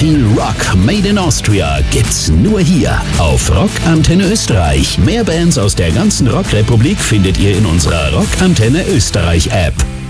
viel Rock made in Austria gibt's nur hier auf Rockantenne Österreich. Mehr Bands aus der ganzen Rockrepublik findet ihr in unserer Rockantenne Österreich App.